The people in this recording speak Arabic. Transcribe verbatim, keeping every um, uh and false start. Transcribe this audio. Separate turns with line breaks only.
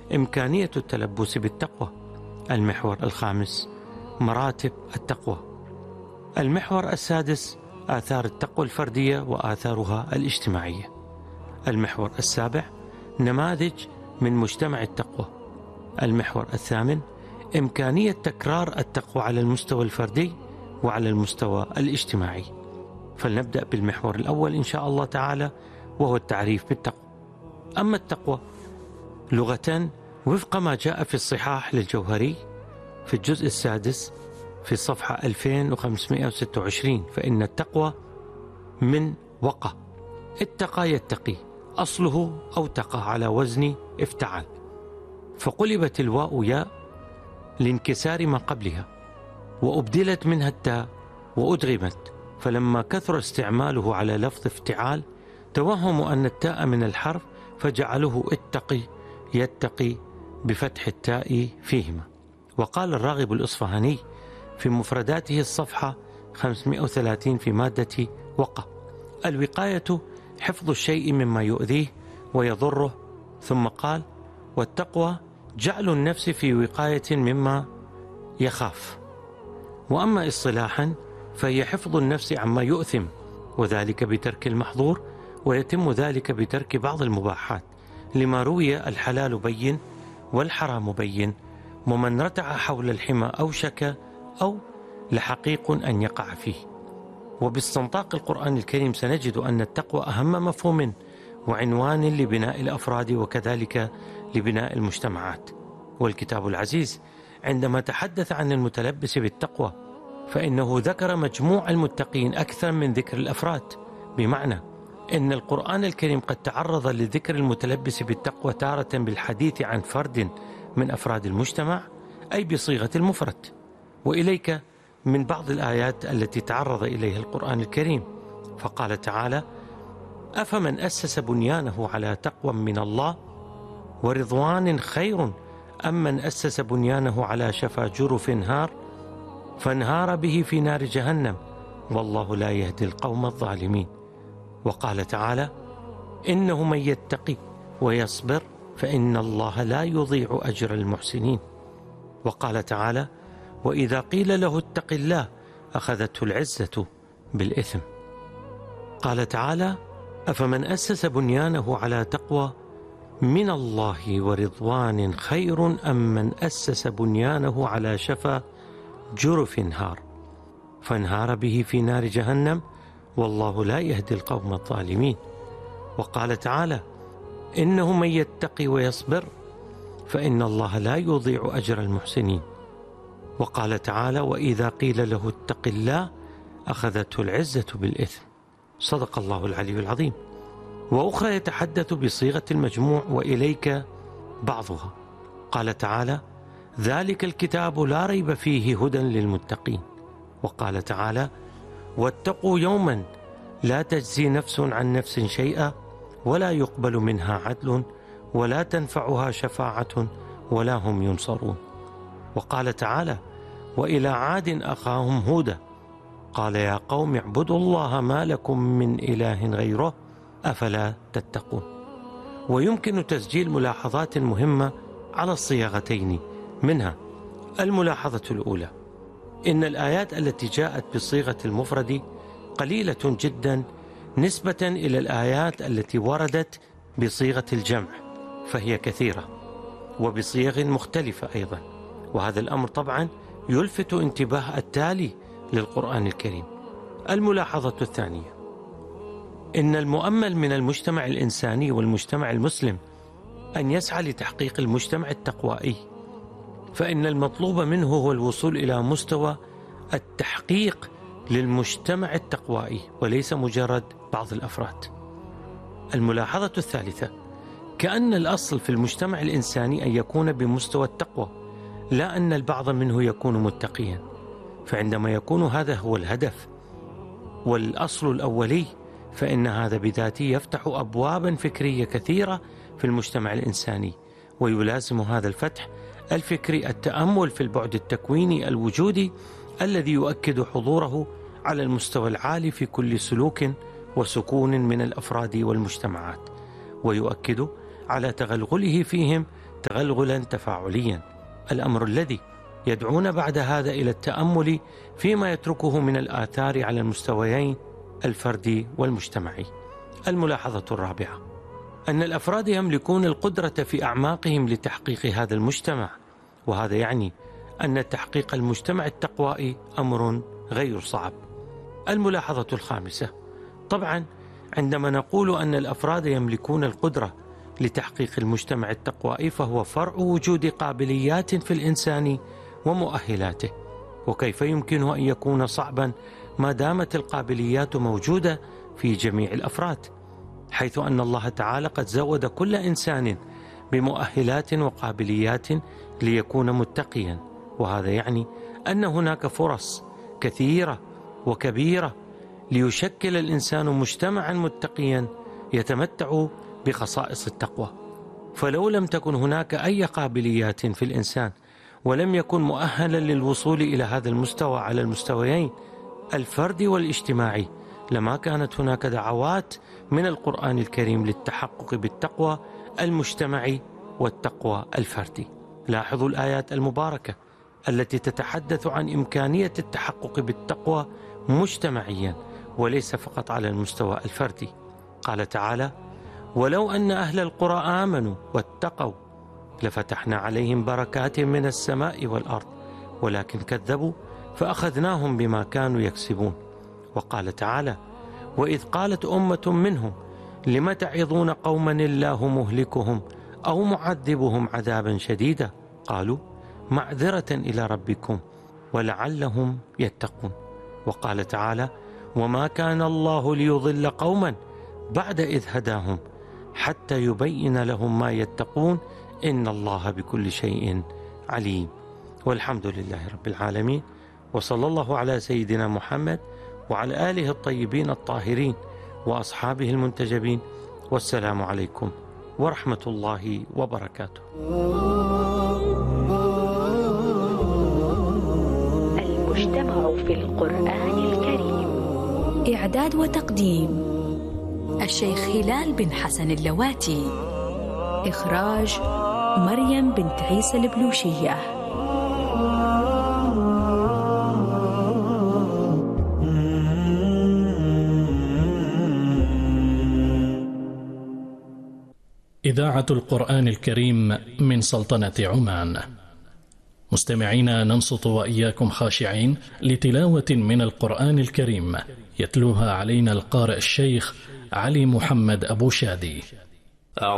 إمكانية التلبس بالتقوى. المحور الخامس مراتب التقوى. المحور السادس آثار التقوى الفردية وآثارها الاجتماعية. المحور السابع نماذج من مجتمع التقوى. المحور الثامن إمكانية تكرار التقوى على المستوى الفردي وعلى المستوى الاجتماعي. فلنبدأ بالمحور الأول إن شاء الله تعالى، وهو التعريف بالتقوى. أما التقوى لغة وفق ما جاء في الصحاح للجوهري في الجزء السادس في الصفحة ألفين وخمسمائة وستة وعشرين، فإن التقوى من وقى. اتقى يتقي، أصله أوتقى على وزن افتعل، فقلبت الواو ياء لانكسار ما قبلها، وأبدلت منها التاء وأدغمت، فلما كثر استعماله على لفظ افتعال توهموا أن التاء من الحرف فجعله اتقي يتقي بفتح التاء فيهما. وقال الراغب الإصفهاني في مفرداته الصفحة خمسمائة وثلاثين في مادة وقى: الوقاية حفظ الشيء مما يؤذيه ويضره. ثم قال: والتقوى جعل النفس في وقاية مما يخاف. وأما اصطلاحا فهي حفظ النفس عما يؤثم، وذلك بترك المحظور، ويتم ذلك بترك بعض المباحات، لما روي: الحلال بين والحرام بين، ومن رتع حول الحمى أوشك أو لحقيق أن يقع فيه. وباستنطاق القرآن الكريم سنجد أن التقوى أهم مفهوم وعنوان لبناء الأفراد وكذلك لبناء المجتمعات. والكتاب العزيز عندما تحدث عن المتلبس بالتقوى فإنه ذكر مجموع المتقين أكثر من ذكر الأفراد، بمعنى إن القرآن الكريم قد تعرض لذكر المتلبس بالتقوى تارة بالحديث عن فرد من أفراد المجتمع، أي بصيغة المفرد. وإليك من بعض الآيات التي تعرض إليها القرآن الكريم، فقال تعالى: أفمن أسس بنيانه على تقوى من الله ورضوان خير أم من أسس بنيانه على شفا جرف هار فانهار به في نار جهنم والله لا يهدي القوم الظالمين. وقال تعالى: إنه من يتقي ويصبر فإن الله لا يضيع أجر المحسنين. وقال تعالى: وإذا قيل له اتق الله أخذته العزة بالإثم. قال تعالى: أفمن أسس بنيانه على تقوى من الله ورضوان خير أم من أسس بنيانه على شفا جرف هار فانهار به في نار جهنم والله لا يهدي القوم الظالمين. وقال تعالى: إنه من يتقي ويصبر فإن الله لا يضيع أجر المحسنين. وقال تعالى: وإذا قيل له اتق الله أخذته العزة بالإثم. صدق الله العلي العظيم. وأخرى يتحدث بصيغة المجموع وإليك بعضها. قال تعالى: ذلك الكتاب لا ريب فيه هدى للمتقين. وقال تعالى: واتقوا يوما لا تجزي نفس عن نفس شيئا ولا يقبل منها عدل ولا تنفعها شفاعة ولا هم ينصرون. وقال تعالى: وإلى عاد أخاهم هودا قال يا قوم اعبدوا الله ما لكم من إله غيره أفلا تتقون. ويمكن تسجيل ملاحظات مهمة على الصياغتين، منها الملاحظة الأولى: إن الآيات التي جاءت بصيغة المفرد قليلة جدا نسبة إلى الآيات التي وردت بصيغة الجمع، فهي كثيرة وبصيغ مختلفة أيضا. وهذا الأمر طبعا يلفت انتباه التالي للقرآن الكريم. الملاحظة الثانية: إن المؤمل من المجتمع الإنساني والمجتمع المسلم أن يسعى لتحقيق المجتمع التقوائي، فإن المطلوب منه هو الوصول إلى مستوى التحقيق للمجتمع التقوائي وليس مجرد بعض الأفراد. الملاحظة الثالثة: كأن الأصل في المجتمع الإنساني أن يكون بمستوى التقوى، لا أن البعض منه يكون متقيا. فعندما يكون هذا هو الهدف والأصل الأولي فإن هذا بذاته يفتح أبوابا فكرية كثيرة في المجتمع الإنساني، ويلازم هذا الفتح الفكري التأمل في البعد التكويني الوجودي الذي يؤكد حضوره على المستوى العالي في كل سلوك وسكون من الأفراد والمجتمعات، ويؤكد على تغلغله فيهم تغلغلا تفاعليا، الأمر الذي يدعون بعد هذا إلى التأمل فيما يتركه من الآثار على المستويين الفردي والمجتمعي. الملاحظة الرابعة أن الأفراد يملكون القدرة في أعماقهم لتحقيق هذا المجتمع، وهذا يعني أن تحقيق المجتمع التقوائي أمر غير صعب. الملاحظة الخامسة، طبعا عندما نقول أن الأفراد يملكون القدرة لتحقيق المجتمع التقوائي فهو فرع وجود قابليات في الإنسان ومؤهلاته، وكيف يمكنه أن يكون صعبا ما دامت القابليات موجودة في جميع الأفراد، حيث أن الله تعالى قد زود كل إنسان بمؤهلات وقابليات ليكون متقيا، وهذا يعني أن هناك فرص كثيرة وكبيرة ليشكل الإنسان مجتمعا متقيا يتمتع بخصائص التقوى. فلو لم تكن هناك أي قابليات في الإنسان ولم يكن مؤهلا للوصول إلى هذا المستوى على المستويين الفردي والاجتماعي لما كانت هناك دعوات من القرآن الكريم للتحقق بالتقوى المجتمعي والتقوى الفردي. لاحظوا الآيات المباركة التي تتحدث عن إمكانية التحقق بالتقوى مجتمعيا وليس فقط على المستوى الفردي. قال تعالى: ولو أن أهل القرى آمنوا واتقوا لفتحنا عليهم بركات من السماء والأرض ولكن كذبوا فأخذناهم بما كانوا يكسبون. وقال تعالى: وإذ قالت أمة منهم لم تعظون قوما الله مهلكهم أو معذبهم عذابا شديدا قالوا معذرة إلى ربكم ولعلهم يتقون. وقال تعالى: وما كان الله ليضل قوما بعد إذ هداهم حتى يبين لهم ما يتقون إن الله بكل شيء عليم. والحمد لله رب العالمين، وصلى الله على سيدنا محمد وعلى آله الطيبين الطاهرين وأصحابه المنتجبين، والسلام عليكم ورحمة الله وبركاته.
المجتمع في القرآن الكريم.
إعداد وتقديم الشيخ هلال بن حسن اللواتي. إخراج مريم بنت عيسى البلوشية.
إذاعة القرآن الكريم من سلطنة عمان. مستمعينا، ننصت وإياكم خاشعين لتلاوة من القرآن الكريم يتلوها علينا القارئ الشيخ علي محمد أبو شادي.